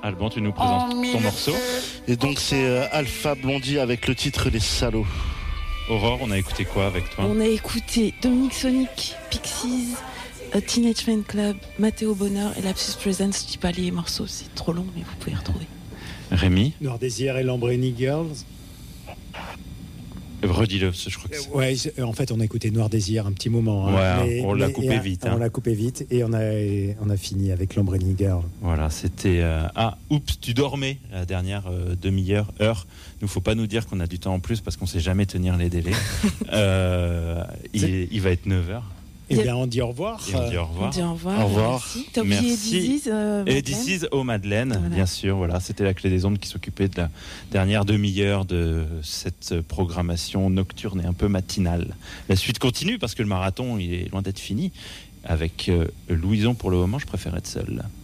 Alban, tu nous présentes ton morceau. Et donc c'est Alpha Blondie avec le titre Les Salauds. Aurore, on a écouté quoi avec toi? On a écouté Dominique Sonic, Pixies, Teenage Fan Club, Matteo Bonheur et Lapsus Presence. Je dis pas les morceaux, c'est trop long, mais vous pouvez les retrouver. Rémi? Noir Désir et Lamborghini Girls. Redis-le, je crois que c'est... Ouais, en fait, on a écouté Noir Désir un petit moment. Ouais, on l'a coupé vite. On l'a coupé vite et on a fini avec Lamborghini Girl. Voilà, c'était... oups, tu dormais la dernière demi-heure, heure. Nous, faut pas nous dire qu'on a du temps en plus parce qu'on sait jamais tenir les délais. Il va être 9h. Eh bien, on dit au revoir. Et on dit au revoir. On dit au revoir. Au revoir. Merci. T'as oublié Dizzy's, Et Dizzy's au Madeleine, voilà. bien sûr. Voilà, c'était la clé des ondes qui s'occupait de la dernière demi-heure de cette programmation nocturne et un peu matinale. La suite continue parce que le marathon, il est loin d'être fini. Avec Louison pour le moment, je préfère être seul.